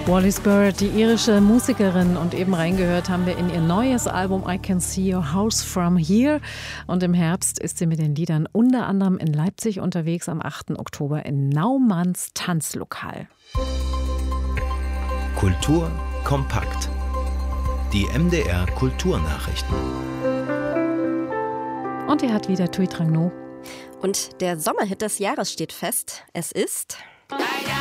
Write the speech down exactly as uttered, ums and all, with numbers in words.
Wallis Bird, die irische Musikerin, und eben reingehört haben wir in ihr neues Album I Can See Your House From Here. Und im Herbst ist sie mit den Liedern unter anderem in Leipzig unterwegs, am achten Oktober in Naumanns Tanzlokal. Kultur kompakt. Die M D R Kulturnachrichten. Und er hat wieder Tui Trang No. Und der Sommerhit des Jahres steht fest. Es ist...